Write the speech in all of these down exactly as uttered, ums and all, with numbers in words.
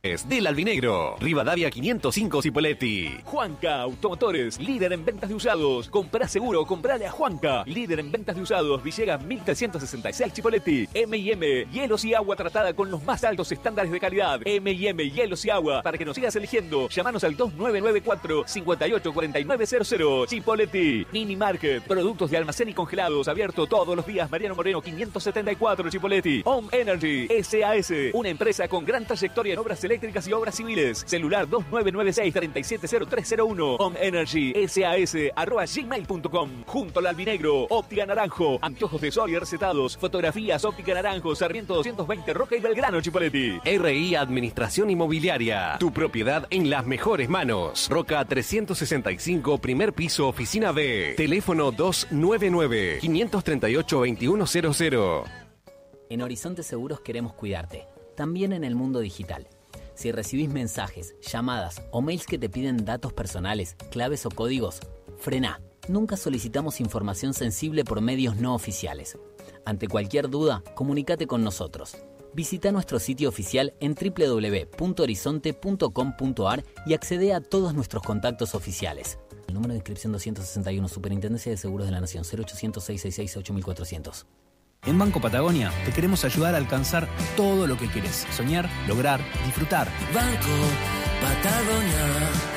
Del Albinegro, Rivadavia quinientos cinco Cipolletti. Juanca Automotores, líder en ventas de usados. Comprá seguro, comprale a Juanca. Líder en ventas de usados, Villegas mil trescientos sesenta y seis Cipolletti. M y M, hielos y agua tratada con los más altos estándares de calidad. M y M, hielos y agua. Para que nos sigas eligiendo, llámanos al dos nueve nueve cuatro, cinco ocho cuatro nueve cero cero. Cipolletti. Mini Market, productos de almacén y congelados, abierto todos los días. Mariano Moreno quinientos setenta y cuatro Cipolletti. Home Energy S A S, una empresa con gran trayectoria en obras eléctricas y obras civiles. Celular dos nueve nueve seis, tres siete cero tres cero uno. Home Energy S A S arroba gmail punto com. Junto al Albinegro, Óptica Naranjo, anteojos de sol y recetados, fotografías Óptica Naranjo, Sarmiento doscientos veinte Roca y Belgrano, Cipolletti. R I Administración Inmobiliaria, tu propiedad en las mejores manos. Roca trescientos sesenta y cinco, primer piso, oficina B. Teléfono dos nueve nueve, cinco tres ocho, dos uno cero cero. En Horizonte Seguros queremos cuidarte, también en el mundo digital. Si recibís mensajes, llamadas o mails que te piden datos personales, claves o códigos, frená. Nunca solicitamos información sensible por medios no oficiales. Ante cualquier duda, comunícate con nosotros. Visita nuestro sitio oficial en doble u doble u doble u punto horizonte punto com punto a r y accede a todos nuestros contactos oficiales. El número de inscripción doscientos sesenta y uno, Superintendencia de Seguros de la Nación, cero ochocientos, seiscientos sesenta y seis, ocho mil cuatrocientos. En Banco Patagonia te queremos ayudar a alcanzar todo lo que querés. Soñar, lograr, disfrutar. Banco Patagonia,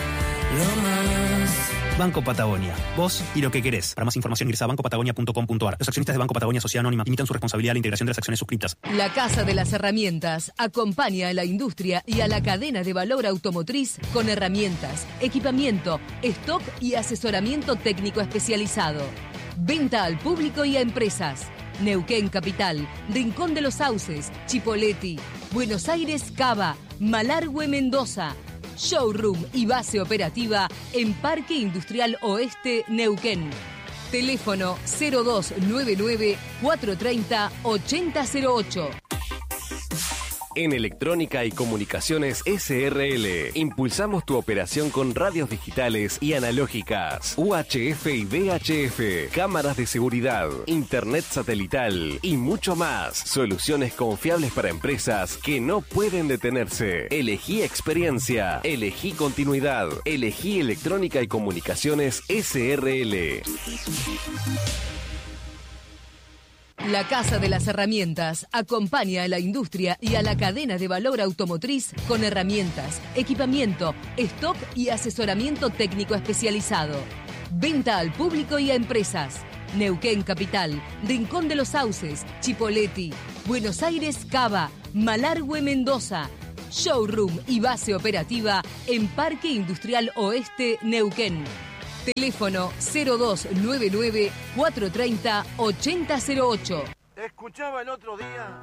lo más. Banco Patagonia, vos y lo que querés. Para más información ingresa a banco patagonia punto com punto a r. Los accionistas de Banco Patagonia Sociedad Anónima limitan su responsabilidad a la integración de las acciones suscritas. La Casa de las Herramientas acompaña a la industria y a la cadena de valor automotriz con herramientas, equipamiento, stock y asesoramiento técnico especializado. Venta al público y a empresas. Neuquén Capital, Rincón de los Sauces, Chipolletti, Buenos Aires Cava, Malargüe Mendoza. Showroom y base operativa en Parque Industrial Oeste Neuquén. Teléfono cero dos nueve nueve, cuatro tres cero, ocho cero cero ocho. En Electrónica y Comunicaciones S R L, impulsamos tu operación con radios digitales y analógicas, U H F y V H F, cámaras de seguridad, internet satelital y mucho más. Soluciones confiables para empresas que no pueden detenerse. Elegí experiencia, elegí continuidad, elegí Electrónica y Comunicaciones S R L. La Casa de las Herramientas acompaña a la industria y a la cadena de valor automotriz con herramientas, equipamiento, stock y asesoramiento técnico especializado. Venta al público y a empresas. Neuquén Capital, Rincón de los Sauces, Chipolletti, Buenos Aires Cava, Malargüe Mendoza. Showroom y base operativa en Parque Industrial Oeste Neuquén. Teléfono cero dos nueve nueve, cuatro tres cero, ocho cero cero ocho. Escuchaba el otro día